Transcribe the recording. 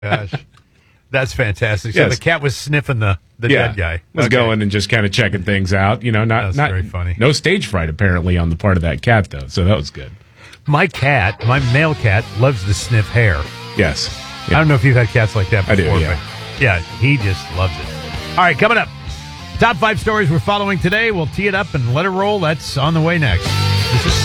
Gosh. That's fantastic. So Yes. the cat was sniffing the dead guy. Was Okay. going and just kind of checking things out. You know, not very funny. No stage fright apparently on the part of that cat though, so that was good. My male cat, loves to sniff hair. Yes. I don't know if you've had cats like that I before. do, yeah. But yeah, he just loves it. All right, coming up. Top 5 stories we're following today. We'll tee it up and let it roll. That's on the way next. This is